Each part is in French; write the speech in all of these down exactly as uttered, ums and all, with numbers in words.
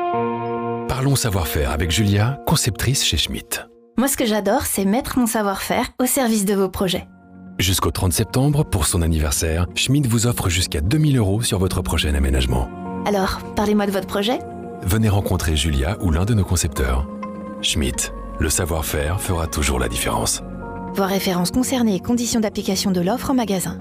Parlons savoir-faire avec Julia, conceptrice chez Schmitt. Moi, ce que j'adore, c'est mettre mon savoir-faire au service de vos projets. Jusqu'au trente septembre, pour son anniversaire, Schmitt vous offre jusqu'à deux mille euros sur votre prochain aménagement. Alors, parlez-moi de votre projet. Venez rencontrer Julia ou l'un de nos concepteurs. Schmitt, le savoir-faire fera toujours la différence. Voir références concernées et conditions d'application de l'offre en magasin.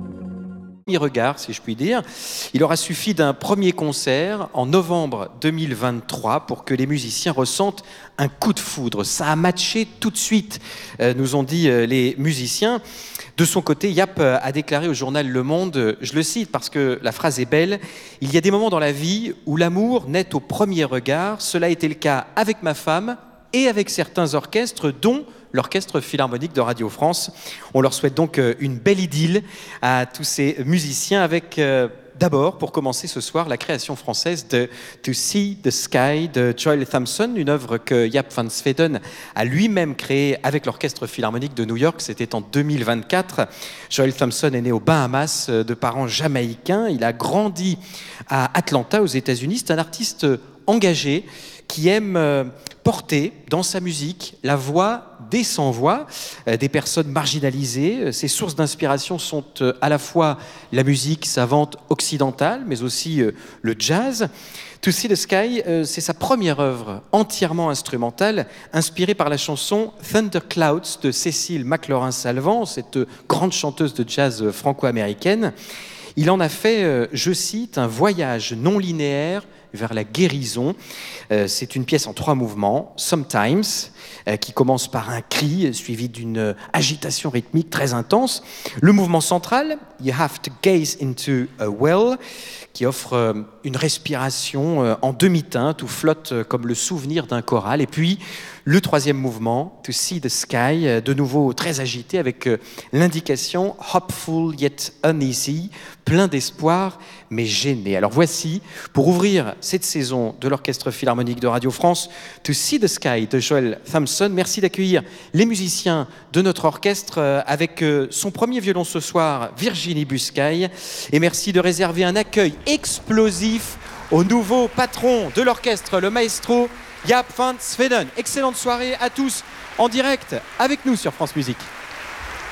Regard, si je puis dire. Il aura suffi d'un premier concert en novembre deux mille vingt-trois pour que les musiciens ressentent un coup de foudre. Ça a matché tout de suite, euh, nous ont dit euh, les musiciens. De son côté, Yap a déclaré au journal Le Monde, je le cite parce que la phrase est belle, « Il y a des moments dans la vie où l'amour naît au premier regard. Cela a été le cas avec ma femme et avec certains orchestres, dont l'Orchestre Philharmonique de Radio France. » On leur souhaite donc une belle idylle à tous ces musiciens avec euh, d'abord, pour commencer ce soir, la création française de To See the Sky de Joel Thompson, une œuvre que Jaap van Zweden a lui-même créée avec l'Orchestre Philharmonique de New York. C'était en deux mille vingt-quatre. Joel Thompson est né aux Bahamas de parents jamaïcains. Il a grandi à Atlanta, aux États-Unis. C'est un artiste engagé qui aime euh, porter dans sa musique la voix des sans-voix, euh, des personnes marginalisées. Ses sources d'inspiration sont euh, à la fois la musique savante occidentale, mais aussi euh, le jazz. To See the Sky, euh, c'est sa première œuvre entièrement instrumentale, inspirée par la chanson Thunderclouds de Cécile McLaurin-Salvant, cette grande chanteuse de jazz franco-américaine. Il en a fait, euh, je cite, un voyage non linéaire vers la guérison. Euh, c'est une pièce en trois mouvements, Sometimes, euh, qui commence par un cri suivi d'une agitation rythmique très intense. Le mouvement central, You Have to Gaze into a Well, qui offre euh, une respiration euh, en demi-teinte où flotte euh, comme le souvenir d'un choral. Et puis le troisième mouvement, To See the Sky, euh, de nouveau très agité avec euh, l'indication Hopeful yet uneasy, plein d'espoir mais gêné. Alors voici, pour ouvrir cette saison de l'Orchestre Philharmonique de Radio France, To See the Sky de Joel Thompson. Merci d'accueillir les musiciens de notre orchestre euh, avec euh, son premier violon ce soir, Virginie Buscaille. Et merci de réserver un accueil explosif au nouveau patron de l'orchestre, le maestro Jaap van Zweden. Excellente soirée à tous en direct avec nous sur France Musique.